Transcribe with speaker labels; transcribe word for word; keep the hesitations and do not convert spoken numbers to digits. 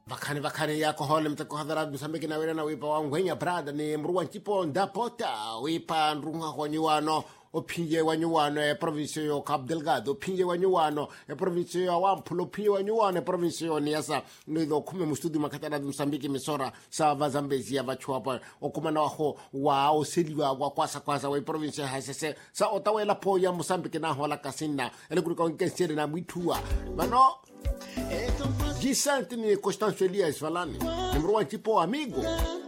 Speaker 1: Vakani vakani ya kohole mtako hadara Msambiki na wena na wipa wangwenya brada ni mruwa nchipo ndapota wipa nrunga kwa nyuano opinje wa nyuano e province yo Cabo Delgado opinje wa nyuano e province yo Wampulo opinje wa nyuano e province yo Niassa nido kume mustudi makatana Msambiki misora sa vazambezi ya vachuapa okumana waho wa osiliwa wa kwasa kwasa wa province hasese sa otawela po ya Msambiki na hola kasina ele kurika nkensere na mwitua mano Gisante ni Constâncio Elias falando. Lembrou um tipo amigo.